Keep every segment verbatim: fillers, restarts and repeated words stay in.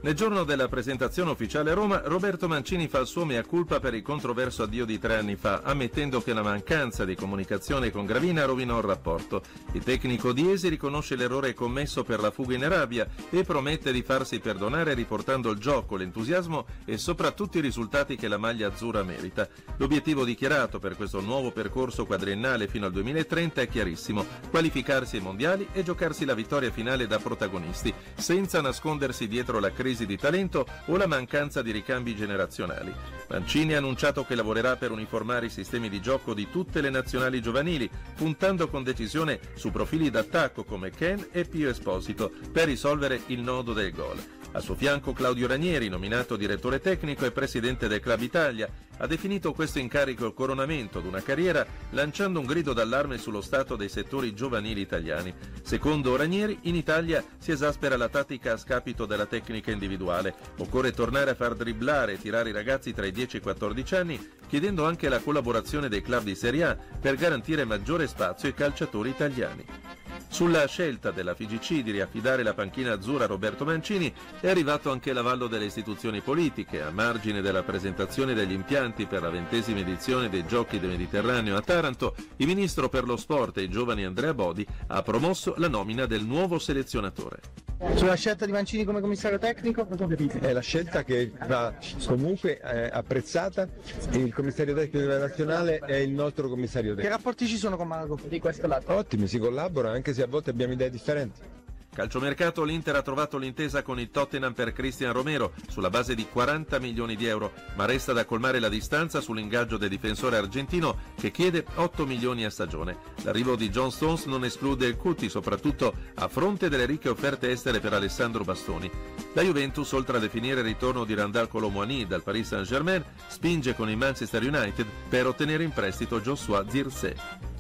Nel giorno della presentazione ufficiale a Roma, Roberto Mancini fa il suo mea culpa per il controverso addio di tre anni fa, ammettendo che la mancanza di comunicazione con Gravina rovinò il rapporto. Il tecnico Diesi riconosce l'errore commesso per la fuga in Arabia e promette di farsi perdonare riportando il gioco, l'entusiasmo e soprattutto i risultati che la maglia azzurra merita. L'obiettivo dichiarato per questo nuovo percorso quadriennale fino al duemilatrenta è chiarissimo: qualificarsi ai mondiali e giocarsi la vittoria finale da protagonisti, senza nascondersi dietro la crisi di talento o la mancanza di ricambi generazionali. Mancini ha annunciato che lavorerà per uniformare i sistemi di gioco di tutte le nazionali giovanili, puntando con decisione su profili d'attacco come Ken e Pio Esposito per risolvere il nodo del gol. Al suo fianco Claudio Ranieri, nominato direttore tecnico e presidente del Club Italia, ha definito questo incarico il coronamento di una carriera, lanciando un grido d'allarme sullo stato dei settori giovanili italiani. Secondo Ranieri, in Italia si esaspera la tattica a scapito della tecnica individuale. Occorre tornare a far dribblare e tirare i ragazzi tra i dieci e i quattordici anni, chiedendo anche la collaborazione dei club di Serie A per garantire maggiore spazio ai calciatori italiani. Sulla scelta della F I G C di riaffidare la panchina azzurra a Roberto Mancini è arrivato anche l'avallo delle istituzioni politiche. A margine della presentazione degli impianti per la ventesima edizione dei Giochi del Mediterraneo a Taranto, il ministro per lo sport e i giovani Andrea Bodi ha promosso la nomina del nuovo selezionatore. Sulla scelta di Mancini come commissario tecnico, cosa capite? È la scelta che va comunque eh, apprezzata. Il commissario tecnico della nazionale è il nostro commissario tecnico. Che rapporti ci sono con Malago di questo lato? Ottimi, si collabora anche se a volte abbiamo idee differenti. Calciomercato, l'Inter ha trovato l'intesa con il Tottenham per Cristian Romero sulla base di quaranta milioni di euro, ma resta da colmare la distanza sull'ingaggio del difensore argentino che chiede otto milioni a stagione. L'arrivo di John Stones non esclude il Cuti, soprattutto a fronte delle ricche offerte estere per Alessandro Bastoni. La Juventus, oltre a definire il ritorno di Randal Kolo Muani dal Paris Saint-Germain, spinge con il Manchester United per ottenere in prestito Joshua Zirkzee.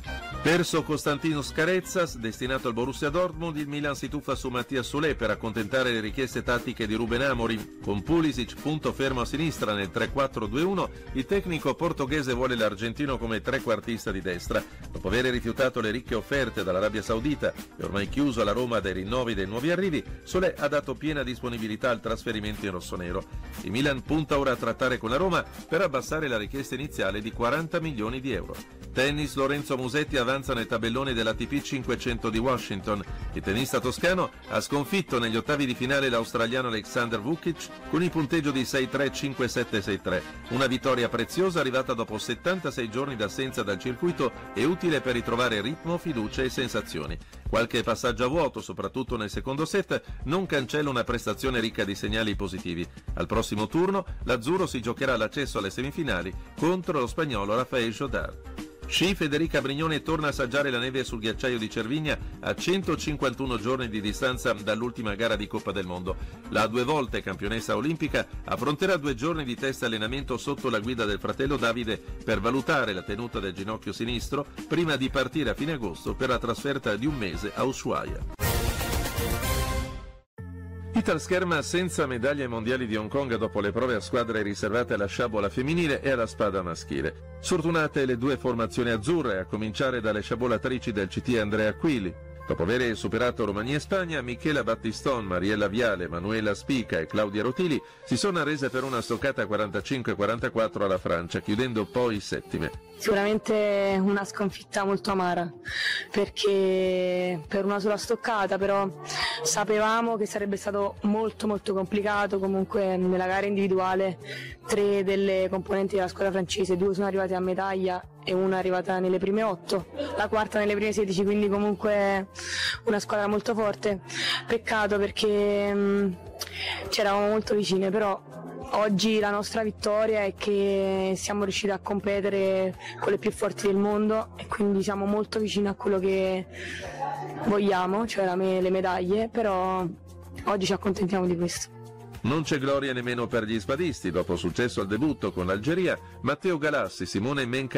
Perso Costantinos Carezzas, destinato al Borussia Dortmund, il Milan si tuffa su Mattia Solé per accontentare le richieste tattiche di Ruben Amorim. Con Pulisic punto fermo a sinistra nel tre quattro due uno, il tecnico portoghese vuole l'argentino come trequartista di destra. Dopo aver rifiutato le ricche offerte dall'Arabia Saudita e ormai chiuso alla Roma dei rinnovi dei nuovi arrivi, Solé ha dato piena disponibilità al trasferimento in rossonero. Il Milan punta ora a trattare con la Roma per abbassare la richiesta iniziale di quaranta milioni di euro. Tennis, Lorenzo Musetti avanza nel tabellone dell'A T P cinquecento di Washington. Il tennista toscano ha sconfitto negli ottavi di finale l'australiano Alexander Vukic con il punteggio di sei tre cinque sette sei tre. Una vittoria preziosa arrivata dopo settantasei giorni d'assenza dal circuito e utile per ritrovare ritmo, fiducia e sensazioni. Qualche passaggio a vuoto, soprattutto nel secondo set, non cancella una prestazione ricca di segnali positivi. Al prossimo turno l'azzurro si giocherà l'accesso alle semifinali contro lo spagnolo Rafael Jodar. Sci, Federica Brignone torna a assaggiare la neve sul ghiacciaio di Cervinia a centocinquantuno giorni di distanza dall'ultima gara di Coppa del Mondo. La due volte campionessa olimpica affronterà due giorni di test allenamento sotto la guida del fratello Davide per valutare la tenuta del ginocchio sinistro prima di partire a fine agosto per la trasferta di un mese a Ushuaia. Italscherma senza medaglie mondiali di Hong Kong dopo le prove a squadre riservate alla sciabola femminile e alla spada maschile. Sfortunate le due formazioni azzurre, a cominciare dalle sciabolatrici del C T Andrea Aquili. Dopo aver superato Romania e Spagna, Michela Battiston, Mariella Viale, Manuela Spica e Claudia Rotili si sono arrese per una stoccata quarantacinque quarantaquattro alla Francia, chiudendo poi settime. Sicuramente una sconfitta molto amara, perché per una sola stoccata, però sapevamo che sarebbe stato molto molto complicato. Comunque nella gara individuale tre delle componenti della squadra francese, due sono arrivate a medaglia e una è arrivata nelle prime otto, la quarta nelle prime sedici, quindi comunque una squadra molto forte. Peccato perché mh, c'eravamo molto vicine, però oggi la nostra vittoria è che siamo riusciti a competere con le più forti del mondo e quindi siamo molto vicini a quello che vogliamo, cioè la me- le medaglie, però oggi ci accontentiamo di questo. Non c'è gloria nemmeno per gli spadisti. Dopo successo al debutto con l'Algeria, Matteo Galassi, Simone Menca